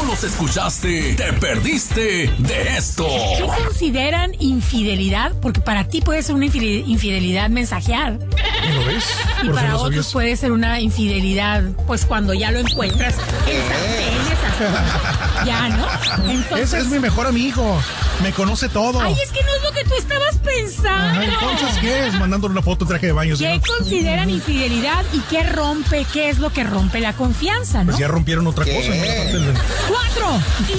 los escuchaste, te perdiste de esto. ¿Qué consideran infidelidad? Porque para ti puede ser una infidelidad mensajear. ¿Lo ves? Y para otros puede ser una infidelidad, pues cuando ya lo encuentras en sartenes, ya, ¿no? Entonces, Ese es mi mejor amigo. Me conoce todo. Ay, es que no es lo que tú estabas pensando. Ajá, entonces, ¿qué es? Mandándole una foto en traje de baño. ¿Qué consideran infidelidad y qué rompe? ¿Qué es lo que rompe la confianza, no? Pues ya rompieron otra cosa. ¿No? 4.